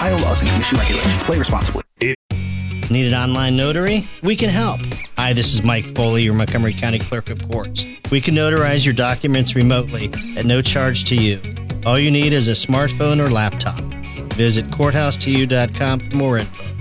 Ohio laws and commission regulations. Play responsibly. Need an online notary? We can help. Hi, this is Mike Foley, your Montgomery County Clerk of Courts. We can notarize your documents remotely at no charge to you. All you need is a smartphone or laptop. Visit courthouse2u.com for more info.